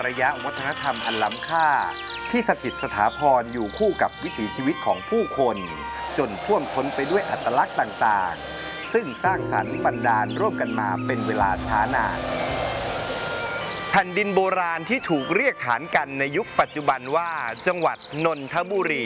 ารยะวัฒนธรรมอันล้ำค่าที่สถิตสถาพรอยู่คู่กับวิถีชีวิตของผู้คนจนท่วมท้นไปด้วยอัตลักษณ์ต่างๆซึ่งสร้างสรรค์บันดาลร่วมกันมาเป็นเวลาช้านานแผ่นดินโบราณที่ถูกเรียกขานกันในยุคปัจจุบันว่าจังหวัดนนทบุรี